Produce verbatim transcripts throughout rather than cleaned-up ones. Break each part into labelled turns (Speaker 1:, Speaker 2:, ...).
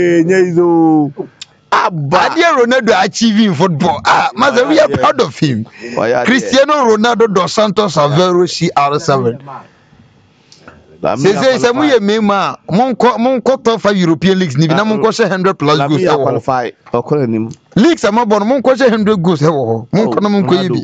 Speaker 1: Nyezo.
Speaker 2: Adia Ronaldo achieving football. Ah, Master, we are proud of him. Cristiano Ronaldo dos Santos Aveiro C R seven. Say say say we me ma monko monko top five European leagues ni na monko one hundred plus goals e wo
Speaker 1: qualify okoro nim
Speaker 2: leagues am bon monko one hundred goals e wo monko na monko yibi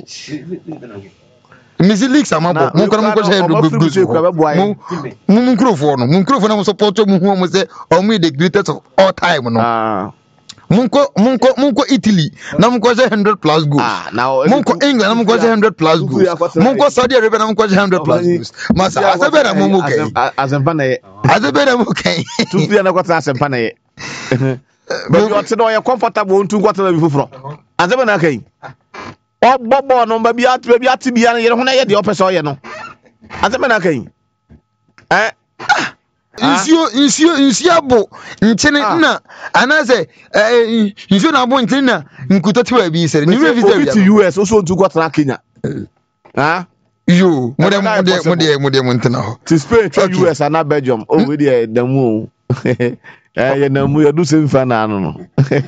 Speaker 2: Missy leagues am bon monko na monko one hundred goals mo mo microphone no microphone na mo support mo hu mo say o mo the greatest of all time no ah Munko Munko Munko Italy na munko one hundred plus goals. Ah, now Munko England na munko one hundred plus goals. Munko Saudi Arabia na munko one hundred plus goals. Masa asembe na mumu kai.
Speaker 1: Asempa na ye.
Speaker 2: Asembe na mumu kai.
Speaker 1: Tu bia na kwata asempa na ye. But you say no you comfortable ntu kwata na bi fufuro. Asembe na kai. O bobo no ba bia tu bia ti bia na ye ho na ye de opeso ye no. Asembe na kai. Eh Insio insio insiabo nchene na anaze eh insio na abo nchene na nkutoti wa bi sere ni visa bi to U S also ntu kwatra Kenya ah
Speaker 2: yo mode mode mode mode montana ho
Speaker 1: to Spain to U S and Belgium o we dey damu eh ye namu ye do same fan anu no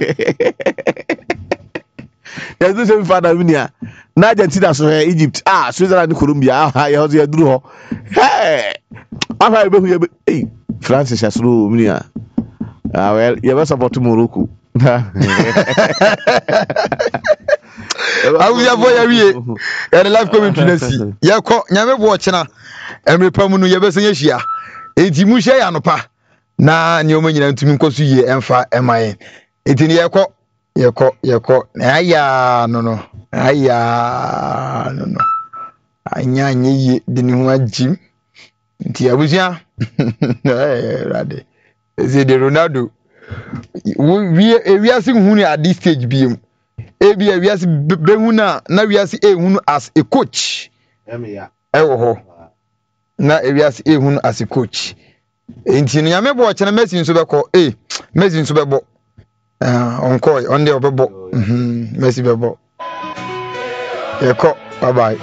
Speaker 1: ye do same fan anu nia na Argentina so Egypt ah Switzerland Colombia ah ye ho ye duru ho hey afa be hu ye eh Francis Asro Minia. Ah well, you ever support Morocco? I will have boy we. And the live coming to the sea. Ya ko nyame watch na. Emre pamu no ye be senye hia. Enti mu hia ya no pa. Na nyoma nyina ntumi nkoso ye emfa emaye. Enti ne ye ko ye ko ye ko. Aya no no. Aya no no. Anya nye ye de ni ho agim. Nti abusia eh rade say the Ronaldo we we are seeing who at this stage be e be we are be hu na na we are see e hu as a coach eh wo ho na we are see e hu as a coach nti no yame bo chena Messi nso be ko eh Messi nso be bo ah on call on the obebo mhm Messi be bo ye ko bye bye.